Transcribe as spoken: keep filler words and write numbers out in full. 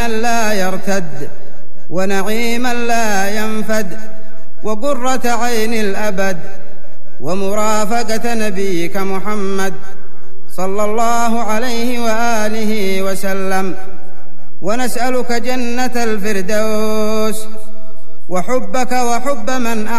لا يرتد ونعيما لا ينفد وقرة عين الأبد ومرافقة نبيك محمد صلى الله عليه وآله وسلم. ونسألك جنة الفردوس وحبك وحب من أحبك